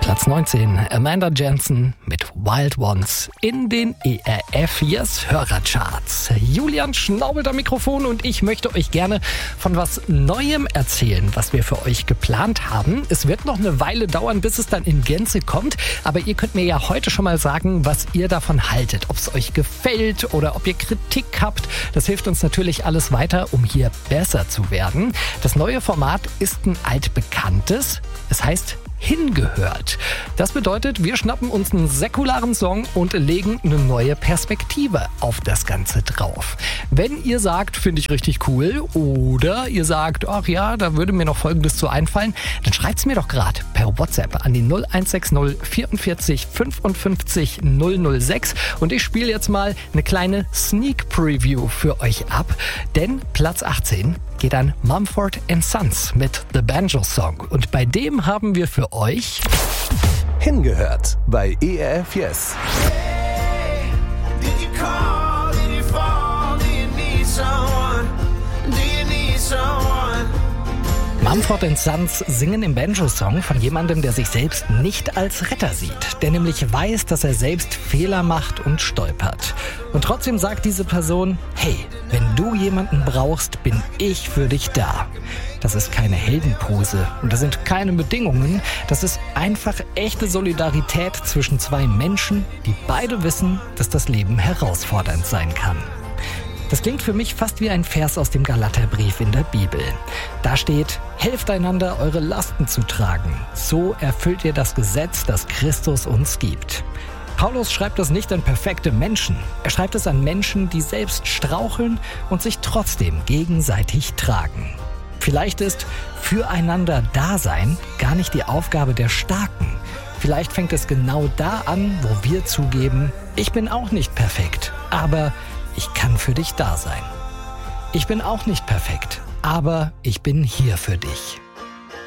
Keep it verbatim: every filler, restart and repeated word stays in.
Platz neunzehn, Amanda Jensen mit Wild Ones in den E R F Yes Hörercharts. Julian schnaubelt am Mikrofon und ich möchte euch gerne von was Neuem erzählen, was wir für euch geplant haben. Es wird noch eine Weile dauern, bis es dann in Gänze kommt, aber ihr könnt mir ja heute schon mal sagen, was ihr davon haltet, ob es euch gefällt oder ob ihr Kritik habt. Das hilft uns natürlich alles weiter, um hier besser zu werden. Das neue Format ist ein altbekanntes. Es heißt Hingehört. Das bedeutet, wir schnappen uns einen säkularen Song und legen eine neue Perspektive auf das Ganze drauf. Wenn ihr sagt, finde ich richtig cool, oder ihr sagt, ach ja, da würde mir noch Folgendes zu einfallen, dann schreibt's mir doch gerade per WhatsApp an die null eins sechs null vierundvierzig fünfundfünfzig null null sechs und ich spiele jetzt mal eine kleine Sneak Preview für euch ab, denn Platz achtzehn geht an Mumford and Sons mit The Banjo Song und bei dem haben wir für euch Hingehört bei E R F Yes. Hey, did you call, did you fall, do you need someone, do you need someone? Mumford and Sons singen im Banjo-Song von jemandem, der sich selbst nicht als Retter sieht, der nämlich weiß, dass er selbst Fehler macht und stolpert. Und trotzdem sagt diese Person, hey, wenn du jemanden brauchst, bin ich für dich da. Das ist keine Heldenpose und das sind keine Bedingungen, das ist einfach echte Solidarität zwischen zwei Menschen, die beide wissen, dass das Leben herausfordernd sein kann. Das klingt für mich fast wie ein Vers aus dem Galaterbrief in der Bibel. Da steht, helft einander, eure Lasten zu tragen. So erfüllt ihr das Gesetz, das Christus uns gibt. Paulus schreibt das nicht an perfekte Menschen. Er schreibt es an Menschen, die selbst straucheln und sich trotzdem gegenseitig tragen. Vielleicht ist füreinander Dasein gar nicht die Aufgabe der Starken. Vielleicht fängt es genau da an, wo wir zugeben, ich bin auch nicht perfekt, aber ich kann für dich da sein. Ich bin auch nicht perfekt, aber ich bin hier für dich.